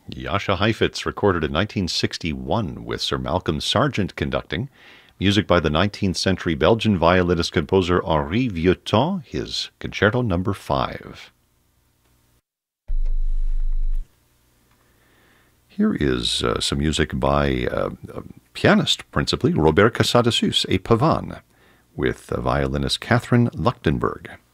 Jascha Heifetz, recorded in 1961 with Sir Malcolm Sargent conducting. Music by the 19th century Belgian violinist composer Henri Vieuxtemps, his Concerto No. 5. Here is some music by a pianist, principally, Robert Casadesus, a pavane, with violinist Catherine Luchtenberg.